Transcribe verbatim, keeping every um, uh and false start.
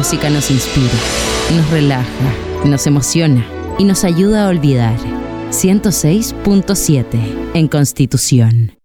música nos inspira, nos relaja, nos emociona y nos ayuda a olvidar. ciento seis punto siete en Constitución.